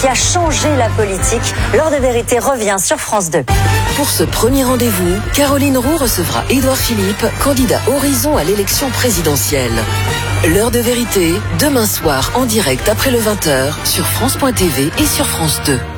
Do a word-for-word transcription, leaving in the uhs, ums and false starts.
qui a changé la politique. L'heure de vérité revient sur France deux. Pour ce premier rendez-vous, Caroline Roux recevra Édouard Philippe, candidat Horizon à l'élection présidentielle. L'heure de vérité, demain soir en direct après le vingt heures sur France point T V et sur France deux.